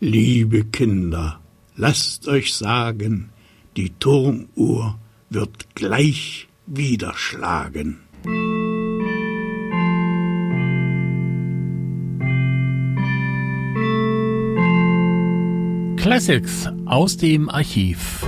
Liebe Kinder, lasst euch sagen, die Turmuhr wird gleich wieder schlagen. Classics aus dem Archiv.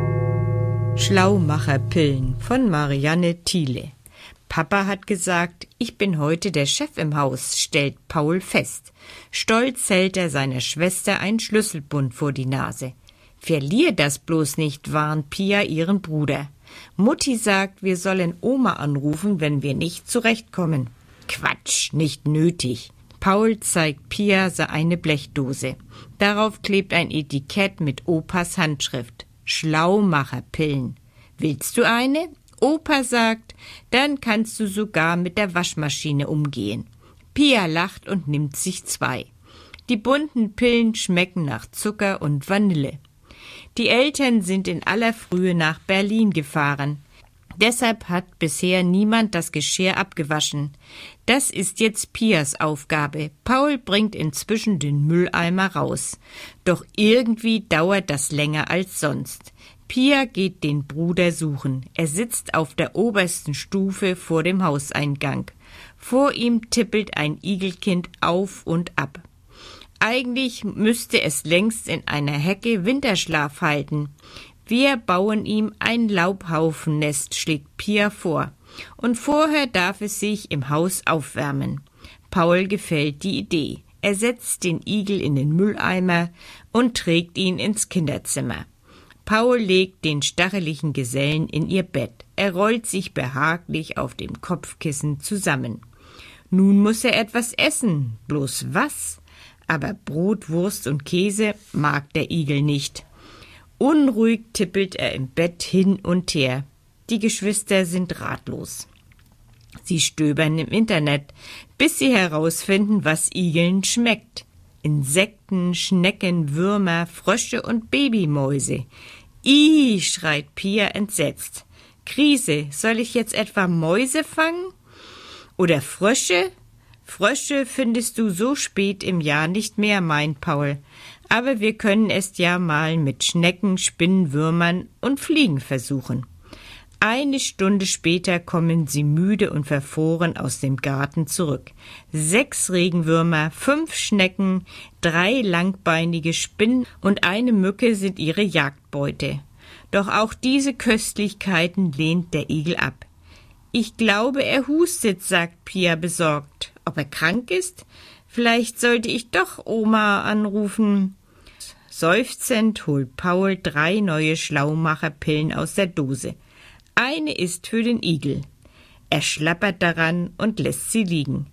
Schlaumacherpillen von Marianne Thiele. Papa hat gesagt, ich bin heute der Chef im Haus, stellt Paul fest. Stolz hält er seiner Schwester einen Schlüsselbund vor die Nase. Verlier das bloß nicht, warnt Pia ihren Bruder. Mutti sagt, wir sollen Oma anrufen, wenn wir nicht zurechtkommen. Quatsch, nicht nötig. Paul zeigt Pia eine Blechdose. Darauf klebt ein Etikett mit Opas Handschrift. Schlaumacherpillen. Willst du eine? Opa sagt, dann kannst du sogar mit der Waschmaschine umgehen. Pia lacht und nimmt sich 2. Die bunten Pillen schmecken nach Zucker und Vanille. Die Eltern sind in aller Frühe nach Berlin gefahren. Deshalb hat bisher niemand das Geschirr abgewaschen. Das ist jetzt Pias Aufgabe. Paul bringt inzwischen den Mülleimer raus. Doch irgendwie dauert das länger als sonst. Pia geht den Bruder suchen. Er sitzt auf der obersten Stufe vor dem Hauseingang. Vor ihm tippelt ein Igelkind auf und ab. Eigentlich müsste es längst in einer Hecke Winterschlaf halten. Wir bauen ihm ein Laubhaufennest, schlägt Pia vor. Und vorher darf es sich im Haus aufwärmen. Paul gefällt die Idee. Er setzt den Igel in den Mülleimer und trägt ihn ins Kinderzimmer. Paul legt den stacheligen Gesellen in ihr Bett. Er rollt sich behaglich auf dem Kopfkissen zusammen. Nun muss er etwas essen. Bloß was? Aber Brot, Wurst und Käse mag der Igel nicht. Unruhig tippelt er im Bett hin und her. Die Geschwister sind ratlos. Sie stöbern im Internet, bis sie herausfinden, was Igeln schmeckt. Insekten, Schnecken, Würmer, Frösche und Babymäuse. Ih, schreit Pia entsetzt. Krise, soll ich jetzt etwa Mäuse fangen? Oder Frösche? Frösche findest du so spät im Jahr nicht mehr, meint Paul. Aber wir können es ja mal mit Schnecken, Spinnen, Würmern und Fliegen versuchen. 1 Stunde später kommen sie müde und verfroren aus dem Garten zurück. 6 Regenwürmer, 5 Schnecken, 3 langbeinige Spinnen und eine Mücke sind ihre Jagdbeute. Doch auch diese Köstlichkeiten lehnt der Igel ab. Ich glaube, er hustet, sagt Pia besorgt. Ob er krank ist? Vielleicht sollte ich doch Oma anrufen. Seufzend holt Paul 3 neue Schlaumacherpillen aus der Dose. Eine ist für den Igel. Er schlappert daran und lässt sie liegen.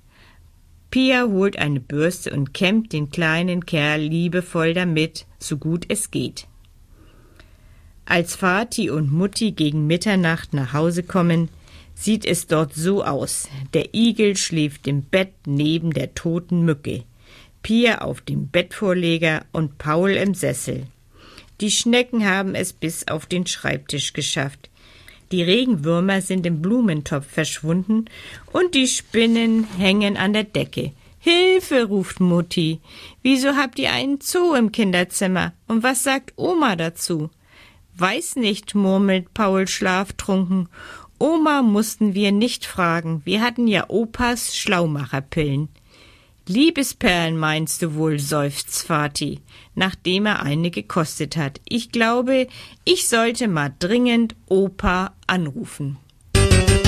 Pia holt eine Bürste und kämmt den kleinen Kerl liebevoll damit, so gut es geht. Als Vati und Mutti gegen Mitternacht nach Hause kommen, sieht es dort so aus. Der Igel schläft im Bett neben der toten Mücke. Pia auf dem Bettvorleger und Paul im Sessel. Die Schnecken haben es bis auf den Schreibtisch geschafft. Die Regenwürmer sind im Blumentopf verschwunden und die Spinnen hängen an der Decke. »Hilfe«, ruft Mutti. »Wieso habt ihr einen Zoo im Kinderzimmer? Und was sagt Oma dazu?« »Weiß nicht«, murmelt Paul schlaftrunken. »Oma mussten wir nicht fragen. Wir hatten ja Opas Schlaumacherpillen.« »Liebesperlen meinst du wohl«, seufzt Vati, nachdem er eine gekostet hat. »Ich glaube, ich sollte mal dringend Opa anrufen.«